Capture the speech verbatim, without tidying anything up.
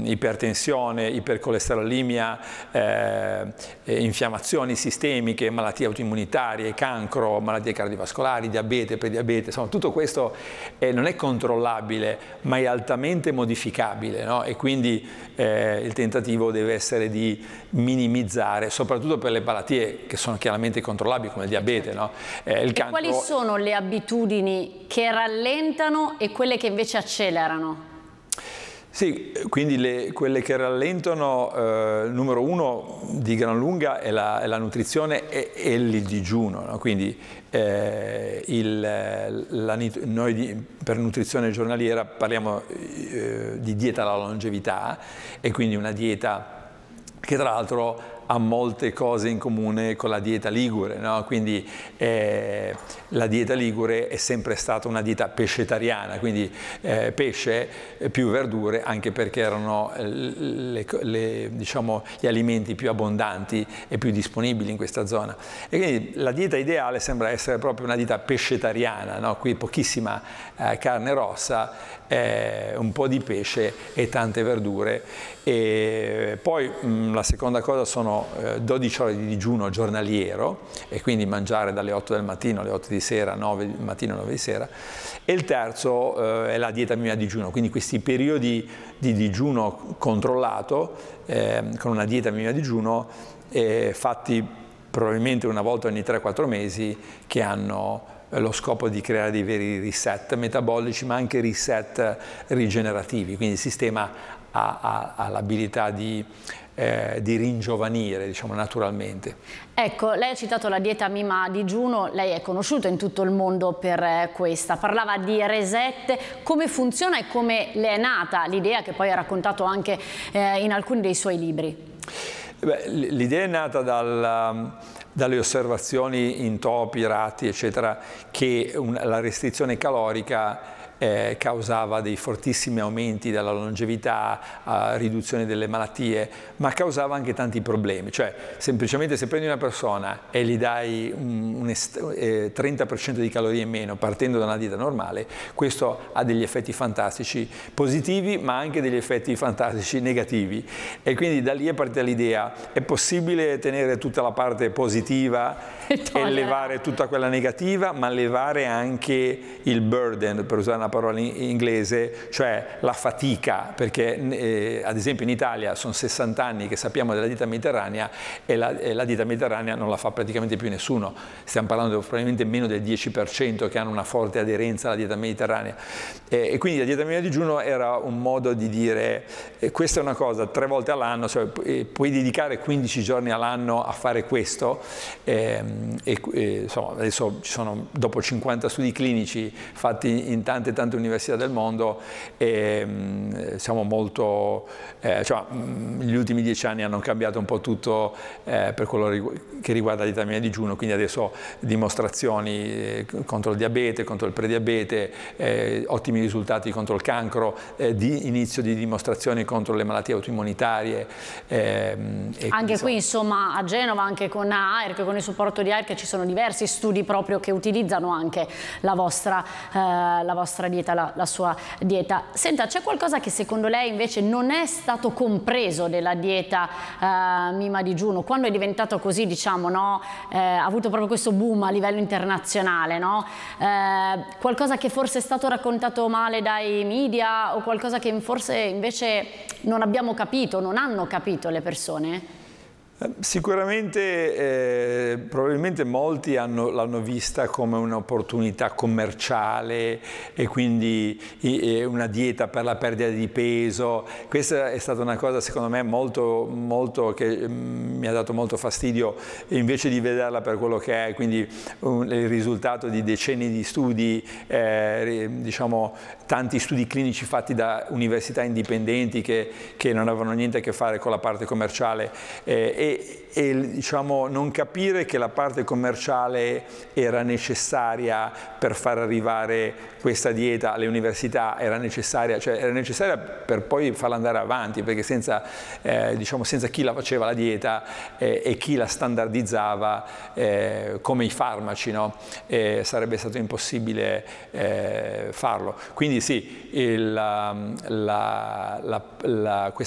ipertensione, ipercolesterolemia, eh, infiammazioni sistemiche, malattie autoimmunitarie, cancro, malattie cardiovascolari, diabete, prediabete, insomma tutto questo eh, non è controllabile ma è altamente modificabile, no? E quindi eh, il tentativo deve essere di minimizzare, soprattutto per le malattie che sono chiaramente controllabili come il diabete, no? Eh, il e cancro... quali sono le abitudini che rallentano e quelle che invece accelerano? Sì, quindi le, quelle che rallentano, eh, numero uno di gran lunga è la, è la nutrizione e, e il digiuno, no? Quindi eh, il, la, noi di, per nutrizione giornaliera parliamo eh, di dieta alla longevità, e quindi una dieta che tra l'altro ha molte cose in comune con la dieta ligure, no? Quindi eh, la dieta ligure è sempre stata una dieta pescetariana, quindi eh, pesce più verdure, anche perché erano le, le, diciamo, gli alimenti più abbondanti e più disponibili in questa zona. E quindi la dieta ideale sembra essere proprio una dieta pescetariana, no? Qui pochissima eh, carne rossa, eh, un po' di pesce e tante verdure. E poi mh, la seconda cosa sono dodici ore di digiuno giornaliero, e quindi mangiare dalle otto del mattino alle otto di sera, nove del mattino, nove di sera. E il terzo eh, è la dieta mima digiuno, quindi questi periodi di digiuno controllato, eh, con una dieta mima digiuno, eh, fatti probabilmente una volta ogni tre quattro mesi, che hanno lo scopo di creare dei veri reset metabolici, ma anche reset rigenerativi, quindi il sistema ha, ha, ha l'abilità di Eh, di ringiovanire, diciamo, naturalmente. Ecco, lei ha citato la dieta mima a digiuno, lei è conosciuto in tutto il mondo per eh, questa, parlava di reset, come funziona e come le è nata l'idea, che poi ha raccontato anche eh, in alcuni dei suoi libri? L'idea è nata dal, dalle osservazioni in topi, ratti, eccetera, che un, la restrizione calorica Eh, causava dei fortissimi aumenti della longevità, eh, riduzione delle malattie, ma causava anche tanti problemi. Cioè, semplicemente se prendi una persona e gli dai un, un eh, trenta per cento di calorie in meno partendo da una dieta normale, questo ha degli effetti fantastici positivi, ma anche degli effetti fantastici negativi. E quindi da lì è partita l'idea: è possibile tenere tutta la parte positiva e, e levare tutta quella negativa, ma levare anche il burden, per usare una parola in inglese, cioè la fatica, perché eh, ad esempio in Italia sono sessanta anni che sappiamo della dieta mediterranea e la, e la dieta mediterranea non la fa praticamente più nessuno, stiamo parlando di probabilmente meno del dieci per cento che hanno una forte aderenza alla dieta mediterranea, e, e quindi la dieta mia digiuno era un modo di dire eh, questa è una cosa tre volte all'anno, cioè, eh, puoi dedicare quindici giorni all'anno a fare questo, eh, e eh, insomma adesso ci sono dopo cinquanta studi clinici fatti in tante tante università del mondo, e mh, siamo molto, eh, cioè, mh, gli ultimi dieci anni hanno cambiato un po' tutto eh, per quello rigu che riguarda la dieta mia digiuno, quindi adesso dimostrazioni eh, contro il diabete, contro il prediabete, eh, ottimi risultati contro il cancro, eh, di inizio di dimostrazioni contro le malattie autoimmunitarie. Eh, e anche qui insomma a Genova, anche con A I R C, con il supporto di A I R C, ci sono diversi studi proprio che utilizzano anche la vostra, eh, la vostra dieta, la, la sua dieta. Senta, c'è qualcosa che secondo lei invece non è stato compreso della dieta eh, mima digiuno, quando è diventato così, diciamo, no? Eh, ha avuto proprio questo boom a livello internazionale, no? Eh, qualcosa che forse è stato raccontato male dai media, o qualcosa che forse invece non abbiamo capito, non hanno capito le persone? Sicuramente, eh, probabilmente molti l'hanno vista come un'opportunità commerciale e quindi eh, una dieta per la perdita di peso. Questa è stata una cosa secondo me molto, molto che mm, mi ha dato molto fastidio, invece di vederla per quello che è, quindi un, il risultato di decenni di studi, eh, diciamo tanti studi clinici fatti da università indipendenti che, che non avevano niente a che fare con la parte commerciale, eh, e, e diciamo non capire che la parte commerciale era necessaria per far arrivare questa dieta alle università, era necessaria, cioè era necessaria per poi farla andare avanti, perché senza, eh, diciamo, senza chi la faceva la dieta eh, e chi la standardizzava eh, come i farmaci, no? eh, sarebbe stato impossibile eh, farlo. Quindi sì, il, la, la, la, la, questa